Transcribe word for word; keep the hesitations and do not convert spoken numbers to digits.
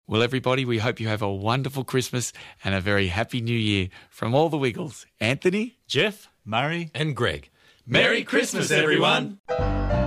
Well, everybody, we hope you have a wonderful Christmas and a very happy New Year from all the Wiggles. Anthony, Jeff, Murray, and Greg. Merry Christmas, everyone.